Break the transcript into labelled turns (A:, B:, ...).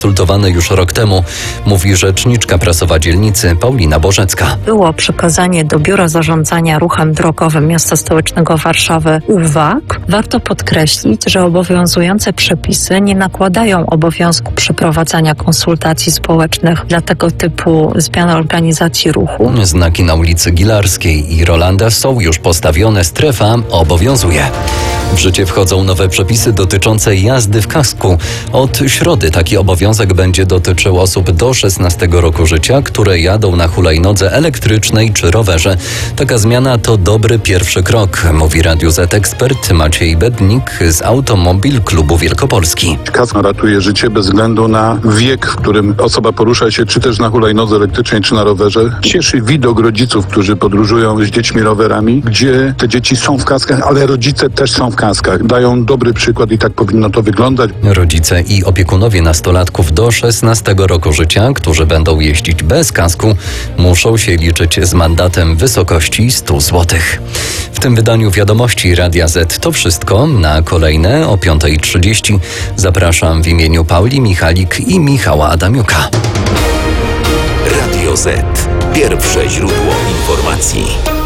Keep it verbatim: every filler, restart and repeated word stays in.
A: konsultowany już rok temu, mówi rzeczniczka prasowa dzielnicy Paulina Bożecka.
B: Było przekazanie do Biura Zarządzania Ruchem Drogowym Miasta Stołecznego Warszawy uwag. Warto podkreślić, że obowiązujące przepisy nie nakładają obowiązku przeprowadzania konsultacji społecznych dla tego typu zmian organizacji ruchu.
A: Znaki na ulicy Gilarskiej i Rolanda są już postawione, strefa obowiązuje. W życie wchodzą nowe przepisy dotyczące jazdy w kasku. Od środy taki obowiązek będzie dotyczył osób do szesnastego roku życia, które jadą na hulajnodze elektrycznej czy rowerze. Taka zmiana to dobry pierwszy krok, mówi Radiu Z ekspert Maciej Bednik z Automobil Klubu Wielkopolski.
C: Kask ratuje życie bez względu na wiek, w którym osoba porusza się, czy też na hulajnodze elektrycznej, czy na rowerze. Cieszy widok rodziców, którzy podróżują z dziećmi rowerami, gdzie te dzieci są w kaskach, ale rodzice też są w kaskach. Dają dobry przykład i tak powinno to wyglądać.
A: Rodzice i opiekunowie nastolatków do szesnastego roku życia, którzy będą jeździć bez kasku, muszą się liczyć z mandatem w wysokości sto złotych. W tym wydaniu wiadomości Radia Z to wszystko. Na kolejne o piąta trzydzieści zapraszam w imieniu Pauli Michalik i Michała Adamiuka.
D: Radio Z. Pierwsze źródło informacji.